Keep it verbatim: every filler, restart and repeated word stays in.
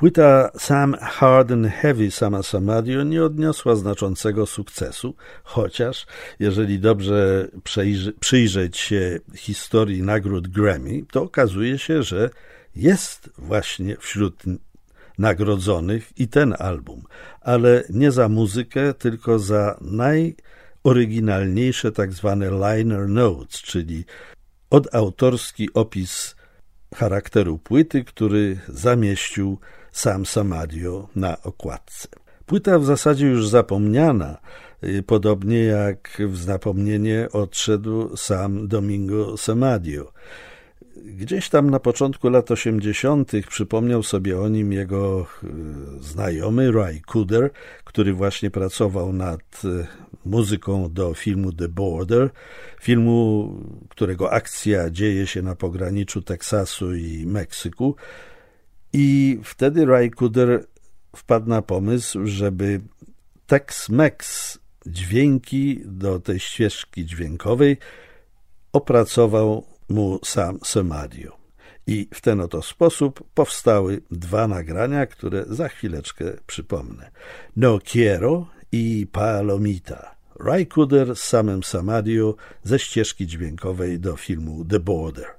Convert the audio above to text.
Płyta Sam Hard and Heavy Sama Samadhi nie odniosła znaczącego sukcesu, chociaż jeżeli dobrze przejrzy, przyjrzeć się historii nagród Grammy, to okazuje się, że jest właśnie wśród nagrodzonych i ten album, ale nie za muzykę, tylko za najoryginalniejsze tak zwane liner notes, czyli odautorski opis charakteru płyty, który zamieścił Sam Samadio na okładce. Płyta w zasadzie już zapomniana, podobnie jak w zapomnienie odszedł sam Domingo Samadio. Gdzieś tam na początku lat osiemdziesiątych przypomniał sobie o nim jego znajomy Ry Cooder, który właśnie pracował nad muzyką do filmu The Border, filmu, którego akcja dzieje się na pograniczu Teksasu i Meksyku. I wtedy Ry Cooder wpadł na pomysł, żeby Tex-Mex dźwięki do tej ścieżki dźwiękowej opracował mu Sam Samadio. I w ten oto sposób powstały dwa nagrania, które za chwileczkę przypomnę. No Quiero i Palomita. Ry Cooder z Samem Samadio ze ścieżki dźwiękowej do filmu The Border.